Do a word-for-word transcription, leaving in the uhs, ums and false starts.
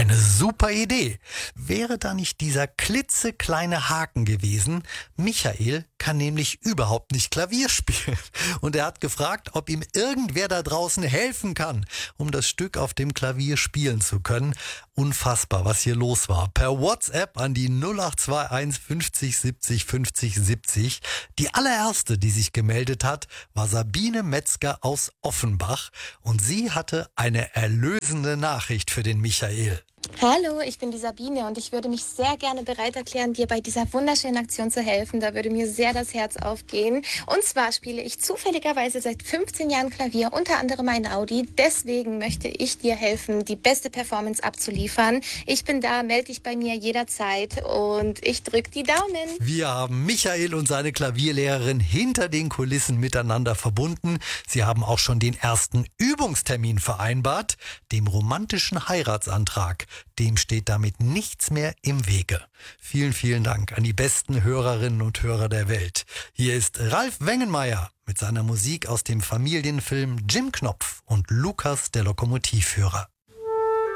eine super Idee. Wäre da nicht dieser klitzekleine Haken gewesen? Michael kann nämlich überhaupt nicht Klavier spielen. Und er hat gefragt, ob ihm irgendwer da draußen helfen kann, um das Stück auf dem Klavier spielen zu können. Unfassbar, was hier los war. Per WhatsApp an die null acht zwei eins fünfzig siebzig fünfzig siebzig. Die allererste, die sich gemeldet hat, war Sabine Metzger aus Offenbach. Und sie hatte eine erlösende Nachricht für den Michael. Hallo, ich bin die Sabine und ich würde mich sehr gerne bereit erklären, dir bei dieser wunderschönen Aktion zu helfen. Da würde mir sehr das Herz aufgehen. Und zwar spiele ich zufälligerweise seit fünfzehn Jahren Klavier, unter anderem ein Audi. Deswegen möchte ich dir helfen, die beste Performance abzuliefern. Ich bin da, melde dich bei mir jederzeit und ich drücke die Daumen. Wir haben Michael und seine Klavierlehrerin hinter den Kulissen miteinander verbunden. Sie haben auch schon den ersten Übungstermin vereinbart, dem romantischen Heiratsantrag. Dem steht damit nichts mehr im Wege. Vielen, vielen Dank an die besten Hörerinnen und Hörer der Welt. Hier ist Ralf Wengenmeier mit seiner Musik aus dem Familienfilm Jim Knopf und Lukas der Lokomotivführer.